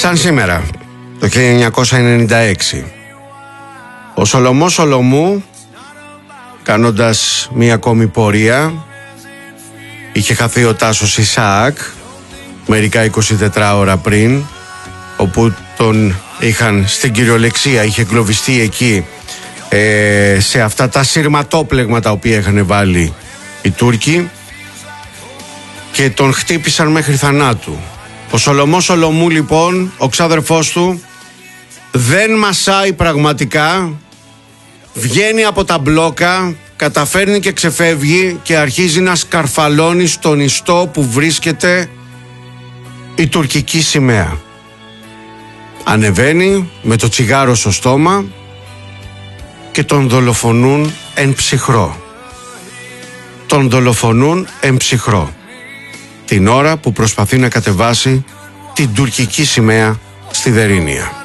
Σαν σήμερα, το 1996, ο Σολωμός Σολωμού, κάνοντας μία ακόμη πορεία, είχε χαθεί ο Τάσος Ισαάκ μερικά 24 ώρα πριν, όπου τον είχαν στην κυριολεξία, είχε εγκλωβιστεί εκεί σε αυτά τα σειρματόπλεγμα τα οποία είχαν βάλει οι Τούρκοι και τον χτύπησαν μέχρι θανάτου. Ο Σολωμός Σολωμού λοιπόν, ο ξάδερφός του, δεν μασάει πραγματικά, βγαίνει από τα μπλόκα, καταφέρνει και ξεφεύγει και αρχίζει να σκαρφαλώνει στον ιστό που βρίσκεται η τουρκική σημαία. Ανεβαίνει με το τσιγάρο στο στόμα και τον δολοφονούν εν ψυχρό. Τον δολοφονούν εν ψυχρό την ώρα που προσπαθεί να κατεβάσει την τουρκική σημαία στη Δερίνεια.